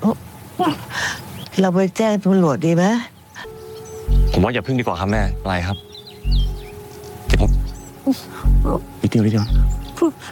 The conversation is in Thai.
เราไปแจ้งตำรวจดีไหมผมว่าอย่าพึ่งดีกว่าครับแม่อะไรครับนิดเดียว